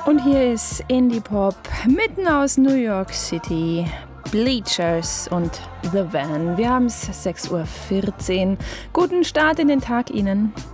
Und hier ist Indie Pop mitten aus New York City. Bleachers und The Van. Wir haben es 6:14 Uhr. Guten Start in den Tag Ihnen.